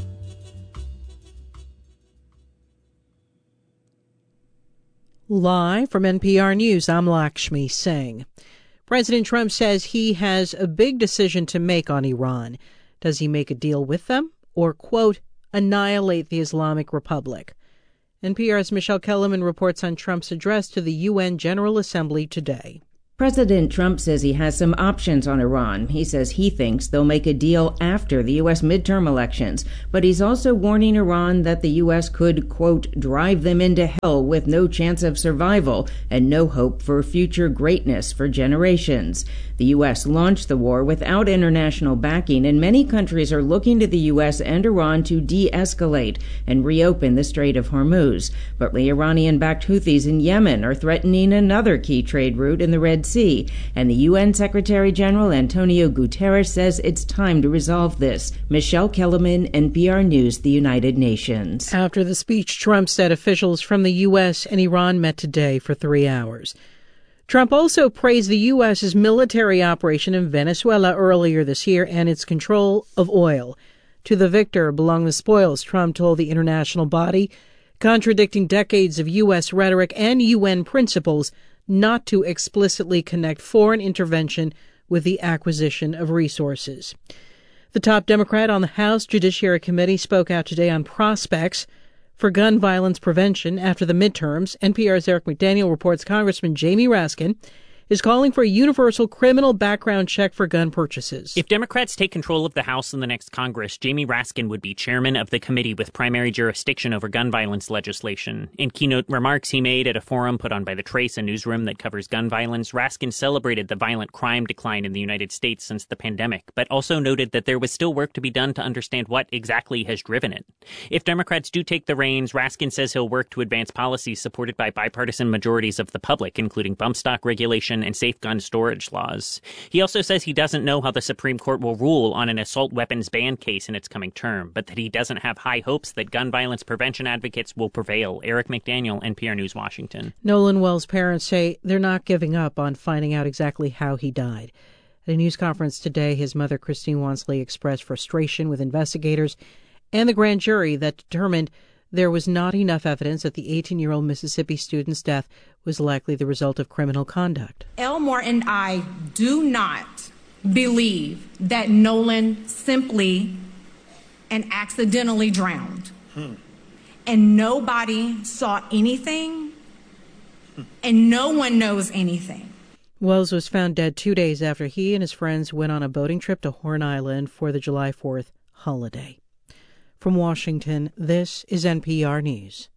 Live from N P R News, I'm Lakshmi Singh. President Trump says he has a big decision to make on Iran. Does he make a deal with them or, quote, annihilate the Islamic Republic? N P R's Michelle Kellerman reports on Trump's address to the U N General Assembly today. President Trump says he has some options on Iran. He says he thinks they'll make a deal after the U S midterm elections. But he's also warning Iran that the U S could, quote, drive them into hell with no chance of survival and no hope for future greatness for generations. The U S launched the war without international backing, and many countries are looking to the U S and Iran to de-escalate and reopen the Strait of Hormuz. But the Iranian-backed Houthis in Yemen are threatening another key trade route in the Red Sea, and the U N Secretary General Antonio Guterres says it's time to resolve this. Michelle Kellerman, N P R News, the United Nations. After the speech, Trump said officials from the U S and Iran met today for three hours. Trump also praised the U S's military operation in Venezuela earlier this year and its control of oil. To the victor belong the spoils, Trump told the international body, contradicting decades of U S rhetoric and U N principles not to explicitly connect foreign intervention with the acquisition of resources. The top Democrat on the House Judiciary Committee spoke out today on prospects for gun violence prevention after the midterms. N P R's Eric McDaniel reports Congressman Jamie Raskin is calling for a universal criminal background check for gun purchases. If Democrats take control of the House in the next Congress, Jamie Raskin would be chairman of the committee with primary jurisdiction over gun violence legislation. In keynote remarks he made at a forum put on by The Trace, a newsroom that covers gun violence, Raskin celebrated the violent crime decline in the United States since the pandemic, but also noted that there was still work to be done to understand what exactly has driven it. If Democrats do take the reins, Raskin says he'll work to advance policies supported by bipartisan majorities of the public, including bump stock regulation and safe gun storage laws. He also says he doesn't know how the Supreme Court will rule on an assault weapons ban case in its coming term, but that he doesn't have high hopes that gun violence prevention advocates will prevail. Eric McDaniel, N P R News, Washington. Nolan Wells' parents say they're not giving up on finding out exactly how he died. At a news conference today, his mother, Christine Wansley, expressed frustration with investigators and the grand jury that determined there was not enough evidence that the eighteen-year-old Mississippi student's death was likely the result of criminal conduct. Elmore and I do not believe that Nolan simply and accidentally drowned. Hmm. And nobody saw anything, hmm. and no one knows anything. Wells was found dead two days after he and his friends went on a boating trip to Horn Island for the July fourth holiday. From Washington, this is N P R News.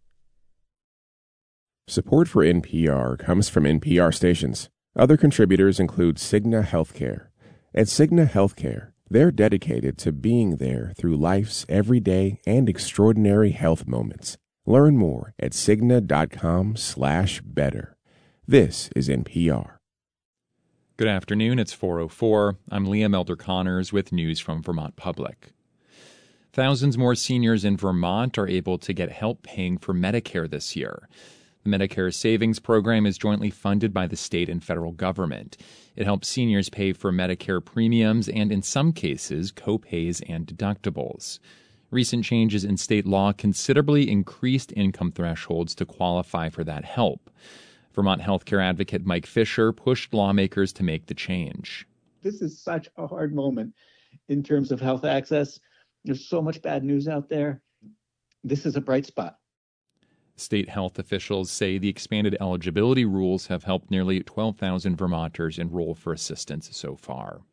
Support for N P R comes from N P R stations. Other contributors include Cigna Healthcare. At Cigna Healthcare, they're dedicated to being there through life's everyday and extraordinary health moments. Learn more at Cigna.com slash better. This is N P R. Good afternoon, it's four oh four. I'm Liam Elder-Connors with news from Vermont Public. Thousands more seniors in Vermont are able to get help paying for Medicare this year. The Medicare Savings Program is jointly funded by the state and federal government. It helps seniors pay for Medicare premiums and, in some cases, co-pays and deductibles. Recent changes in state law considerably increased income thresholds to qualify for that help. Vermont healthcare advocate Mike Fisher pushed lawmakers to make the change. This is such a hard moment in terms of health access. There's so much bad news out there. This is a bright spot. State health officials say the expanded eligibility rules have helped nearly twelve thousand Vermonters enroll for assistance so far.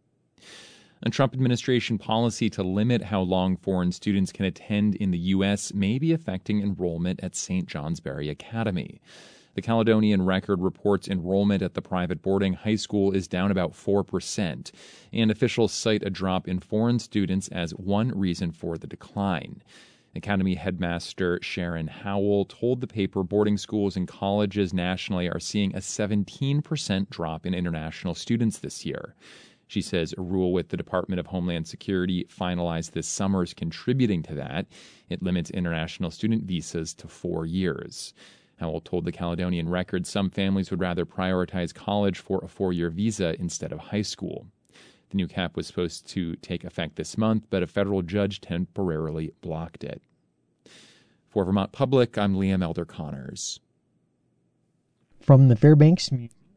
A Trump administration policy to limit how long foreign students can attend in the U S may be affecting enrollment at Saint Johnsbury Academy. The Caledonian Record reports enrollment at the private boarding high school is down about four percent, and officials cite a drop in foreign students as one reason for the decline. Academy headmaster Sharon Howell told the paper boarding schools and colleges nationally are seeing a seventeen percent drop in international students this year. She says a rule with the Department of Homeland Security finalized this summer is contributing to that. It limits international student visas to four years. Howell told the Caledonian Record some families would rather prioritize college for a four-year visa instead of high school. The new cap was supposed to take effect this month, but a federal judge temporarily blocked it. For Vermont Public, I'm Liam Elder Connors. From the Fairbanks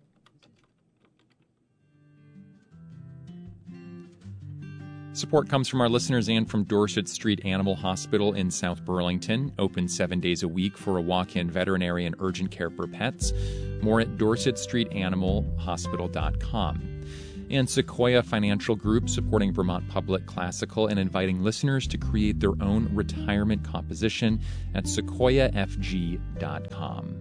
Support comes from our listeners and from Dorset Street Animal Hospital in South Burlington, open seven days a week for a walk-in veterinary and urgent care for pets. More at dorset street animal hospital dot com. And Sequoia Financial Group, supporting Vermont Public Classical and inviting listeners to create their own retirement composition at sequoia f g dot com.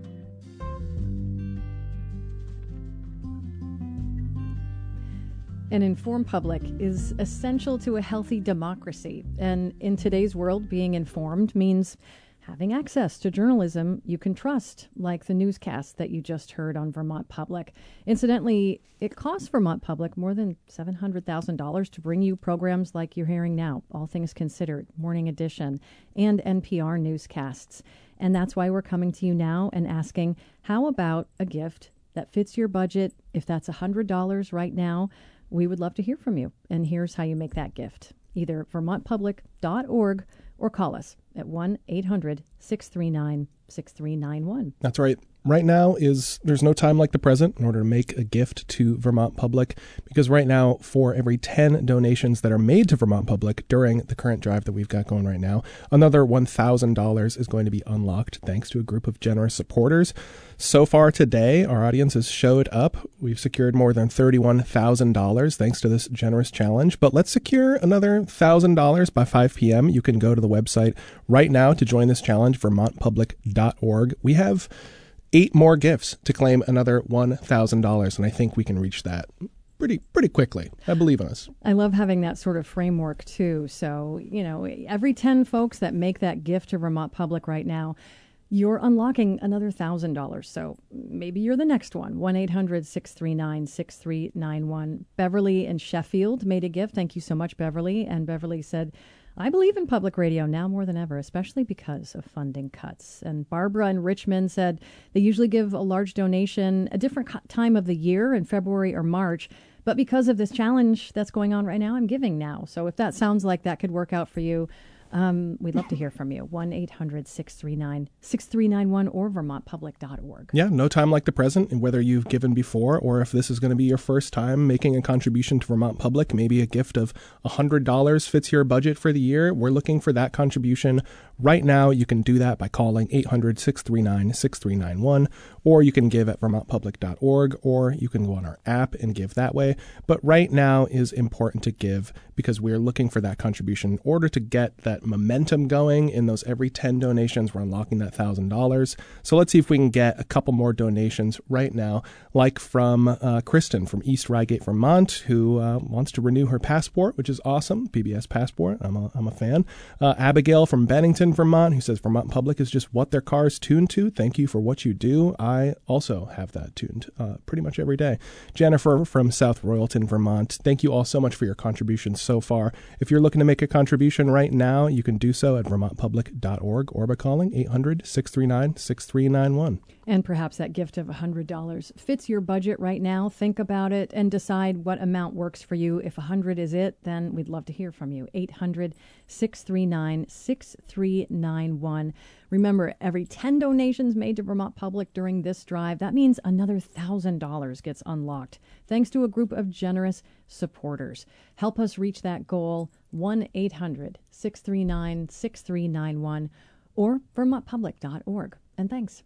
An informed public is essential to a healthy democracy. And in today's world, being informed means having access to journalism you can trust, like the newscast that you just heard on Vermont Public. Incidentally, it costs Vermont Public more than seven hundred thousand dollars to bring you programs like you're hearing now, All Things Considered, Morning Edition, and N P R newscasts. And that's why we're coming to you now and asking, how about a gift that fits your budget? If that's one hundred dollars right now, we would love to hear from you. And here's how you make that gift. Either vermont public dot org or call us at one eight hundred six three nine six three nine one. That's right. Right now is there's no time like the present in order to make a gift to Vermont Public, because right now, for every ten donations that are made to Vermont Public during the current drive that we've got going right now, another one thousand dollars is going to be unlocked thanks to a group of generous supporters. So far today, our audience has showed up. We've secured more than thirty-one thousand dollars thanks to this generous challenge. But let's secure another one thousand dollars by five p.m. You can go to the website right now to join this challenge, vermont public dot org. We have eight more gifts to claim another one thousand dollars, and I think we can reach that pretty pretty quickly. I believe in us. I love having that sort of framework, too. So, you know, every ten folks that make that gift to Vermont Public right now, you're unlocking another one thousand dollars. So maybe you're the next one. one eight hundred six three nine six three nine one. Beverly in Sheffield made a gift. Thank you so much, Beverly. And Beverly said, I believe in public radio now more than ever, especially because of funding cuts. And Barbara in Richmond said they usually give a large donation a different time of the year, in February or March. But because of this challenge that's going on right now, I'm giving now. So if that sounds like that could work out for you, Um, we'd love to hear from you. one eight hundred six three nine six three nine one or vermont public dot org. Yeah, no time like the present. And whether you've given before or if this is going to be your first time making a contribution to Vermont Public, maybe a gift of one hundred dollars fits your budget for the year. We're looking for that contribution right now. You can do that by calling eight hundred six three nine six three nine one, or you can give at vermont public dot org, or you can go on our app and give that way. But right now is important to give because we're looking for that contribution in order to get that momentum going in those every ten donations. We're unlocking that one thousand dollars. So let's see if we can get a couple more donations right now, like from uh, Kristen from East Reigate, Vermont, who uh, wants to renew her passport, which is awesome. P B S passport. I'm a, I'm a fan. Uh, Abigail from Bennington, Vermont, who says Vermont Public is just what their car is tuned to. Thank you for what you do. I also have that tuned uh, pretty much every day. Jennifer from South Royalton, Vermont. Thank you all so much for your contributions so far. If you're looking to make a contribution right now, you can do so at vermont public dot org or by calling eight hundred six three nine six three nine one. And perhaps that gift of one hundred dollars fits your budget right now. Think about it and decide what amount works for you. If one hundred dollars is it, then we'd love to hear from you. eight hundred six three nine six three nine one. Remember, every ten donations made to Vermont Public during this drive, that means another one thousand dollars gets unlocked, thanks to a group of generous supporters. Help us reach that goal, one eight hundred six three nine six three nine one or vermont public dot org. And thanks.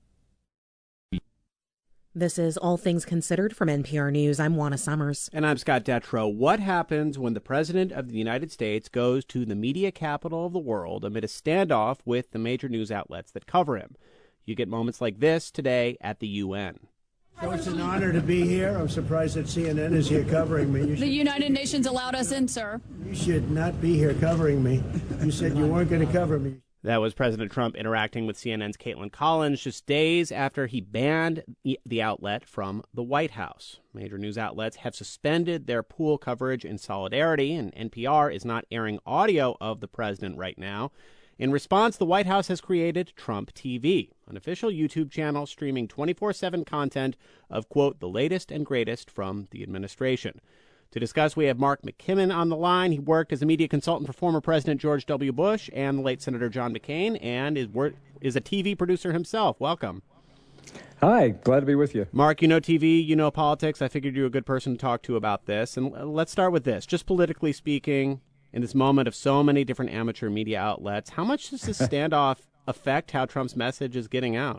This is All Things Considered from N P R News. I'm Juana Summers. And I'm Scott Detrow. What happens when the President of the United States goes to the media capital of the world amid a standoff with the major news outlets that cover him? You get moments like this today at the U N. So it's an honor to be here. I'm surprised that C N N is here covering me. You the United Nations allowed us in, sir. You should not be here covering me. You said you weren't going to cover me. That was President Trump interacting with C N N's Caitlin Collins just days after he banned the outlet from the White House. Major news outlets have suspended their pool coverage in solidarity, and N P R is not airing audio of the president right now. In response, the White House has created Trump T V, an official YouTube channel streaming twenty-four seven content of, quote, the latest and greatest from the administration. To discuss, we have Mark McKibben on the line. He worked as a media consultant for former President George W. Bush and the late Senator John McCain, and is wor- is a T V producer himself. Welcome. Hi, glad to be with you. Mark, you know T V, you know politics. I figured you're a good person to talk to about this. And let's start with this. Just politically speaking, in this moment of so many different amateur media outlets, how much does this standoff affect how Trump's message is getting out?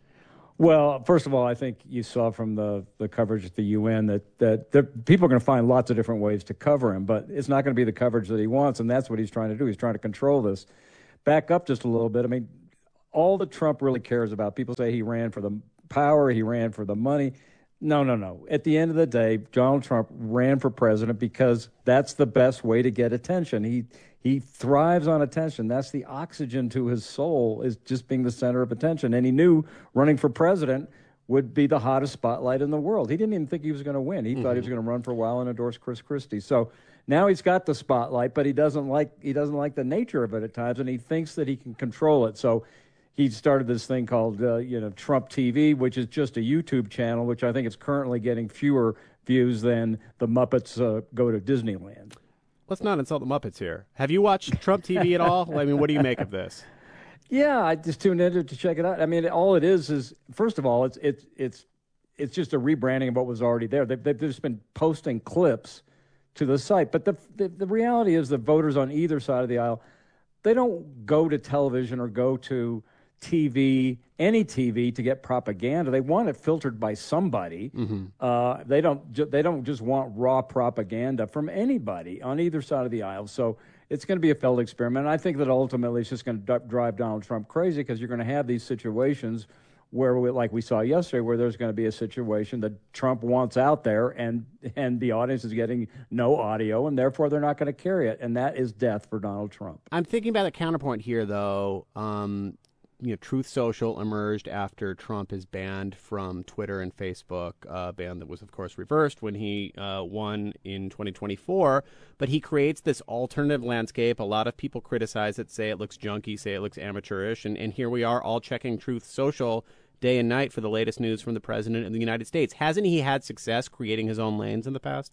Well, first of all, I think you saw from the, the coverage at the U N that, that the, people are going to find lots of different ways to cover him, but it's not going to be the coverage that he wants, and that's what he's trying to do. He's trying to control this. Back up just a little bit. I mean, all that Trump really cares about, people say he ran for the power, he ran for the money. No, no, no. At the end of the day, Donald Trump ran for president because that's the best way to get attention. He he thrives on attention. That's the oxygen to his soul, is just being the center of attention. And he knew running for president would be the hottest spotlight in the world. He didn't even think he was going to win. He mm-hmm. thought he was going to run for a while and endorse Chris Christie. So now he's got the spotlight, but he doesn't like he doesn't like the nature of it at times, and he thinks that he can control it. So he started this thing called, uh, you know, Trump T V, which is just a YouTube channel, which I think is currently getting fewer views than the Muppets uh, Go to Disneyland. Let's not insult the Muppets here. Have you watched Trump T V at all? I mean, what do you make of this? Yeah, I just tuned in to, to check it out. I mean, all it is is, first of all, it's it's it's it's just a rebranding of what was already there. They've, they've just been posting clips to the site. But the, the the reality is the voters on either side of the aisle, they don't go to television or go to T V, any T V, to get propaganda. They want it filtered by somebody. Mm-hmm. Uh, they don't. Ju- they don't just want raw propaganda from anybody on either side of the aisle. So it's going to be a failed experiment. And I think that ultimately it's just going to d- drive Donald Trump crazy, because you're going to have these situations where, we, like we saw yesterday, where there's going to be a situation that Trump wants out there, and and the audience is getting no audio, and therefore they're not going to carry it, and that is death for Donald Trump. I'm thinking about a counterpoint here, though. Um, You know, Truth Social emerged after Trump is banned from Twitter and Facebook, a ban that was, of course, reversed when he uh, won in twenty twenty-four. But he creates this alternative landscape. A lot of people criticize it, say it looks junky, say it looks amateurish. And, and here we are all checking Truth Social day and night for the latest news from the president of the United States. Hasn't he had success creating his own lanes in the past?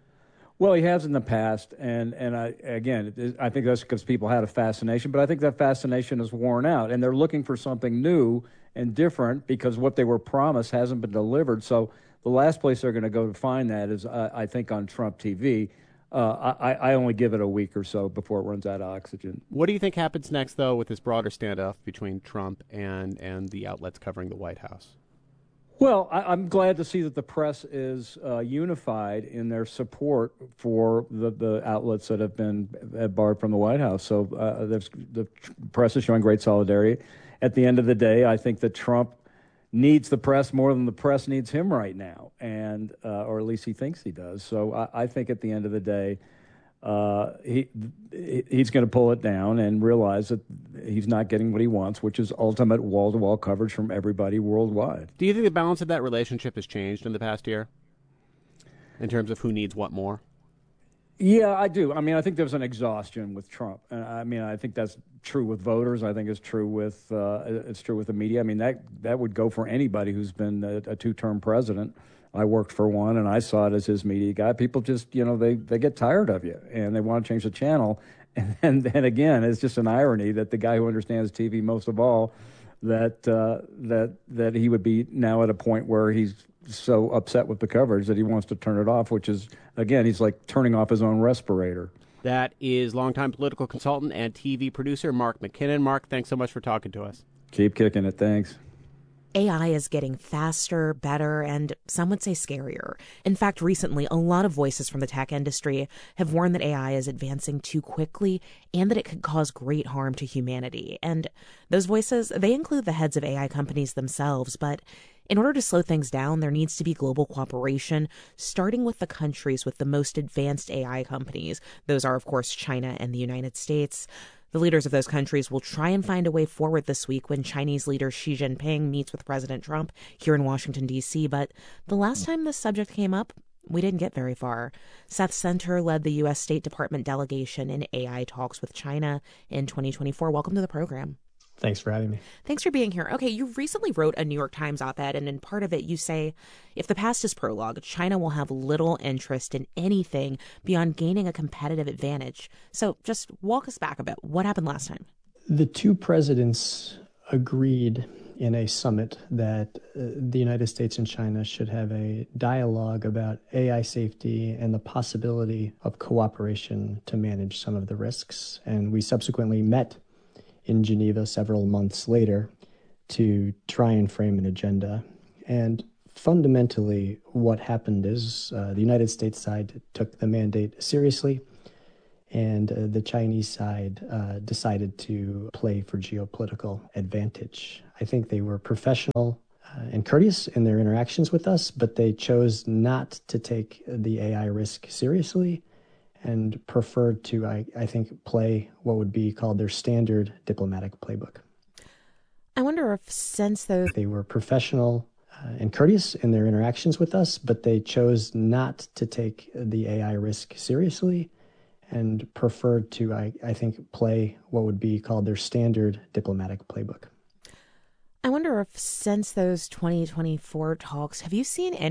Well, he has in the past, and, and I, again, it, I think that's because people had a fascination, but I think that fascination is worn out, and they're looking for something new and different because what they were promised hasn't been delivered. So the last place they're going to go to find that is, uh, I think, on Trump T V. Uh, I, I only give it a week or so before it runs out of oxygen. What do you think happens next, though, with this broader standoff between Trump and, and the outlets covering the White House? Well, I, I'm glad to see that the press is uh, unified in their support for the, the outlets that have been barred from the White House. So uh, the press is showing great solidarity. At the end of the day, I think that Trump needs the press more than the press needs him right now, and uh, or at least he thinks he does. So I, I think at the end of the day, Uh, he he's going to pull it down and realize that he's not getting what he wants, which is ultimate wall-to-wall coverage from everybody worldwide. Do you think the balance of that relationship has changed in the past year in terms of who needs what more? Yeah, I do. I mean, I think there's an exhaustion with Trump. I mean, I think that's true with voters. I think it's true with uh, it's true with the media. I mean, that that would go for anybody who's been a, a two-term president. I worked for one, and I saw it as his media guy. People just, you know, they, they get tired of you, and they want to change the channel. And then again, it's just an irony that the guy who understands T V most of all, that uh, that that he would be now at a point where he's so upset with the coverage that he wants to turn it off, which is, again, he's like turning off his own respirator. That is longtime political consultant and T V producer Mark McKibben. Mark, thanks so much for talking to us. Keep kicking it. Thanks. A I is getting faster, better, and some would say scarier. In fact, recently, a lot of voices from the tech industry have warned that A I is advancing too quickly and that it could cause great harm to humanity. And those voices, they include the heads of A I companies themselves. But in order to slow things down, there needs to be global cooperation, starting with the countries with the most advanced A I companies. Those are, of course, China and the United States. The leaders of those countries will try and find a way forward this week when Chinese leader Xi Jinping meets with President Trump here in Washington, D C. But the last time this subject came up, we didn't get very far. Seth Center led the U S State Department delegation in A I talks with China in twenty twenty-four. Welcome to the program. Thanks for having me. Thanks for being here. Okay, you recently wrote a New York Times op-ed, and in part of it you say, if the past is prologue, China will have little interest in anything beyond gaining a competitive advantage. So just walk us back a bit. What happened last time? The two presidents agreed in a summit that uh, the United States and China should have a dialogue about A I safety and the possibility of cooperation to manage some of the risks. And we subsequently met in Geneva several months later to try and frame an agenda. And fundamentally, what happened is uh, the United States side took the mandate seriously, and uh, the Chinese side uh, decided to play for geopolitical advantage. I think they were professional uh, and courteous in their interactions with us, but they chose not to take the A I risk seriously and preferred to, I, I think, play what would be called their standard diplomatic playbook. I wonder if since those... They were professional uh, and courteous in their interactions with us, but they chose not to take the A I risk seriously and preferred to, I, I think, play what would be called their standard diplomatic playbook. I wonder if since those twenty twenty-four talks, have you seen any